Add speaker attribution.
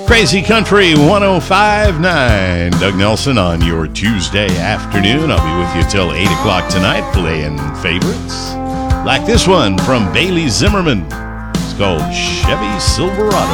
Speaker 1: Crazy Country 105.9. Doug Nelson on your Tuesday afternoon. I'll be with you till 8 o'clock tonight playing favorites like this one from Bailey Zimmerman. It's called Chevy Silverado.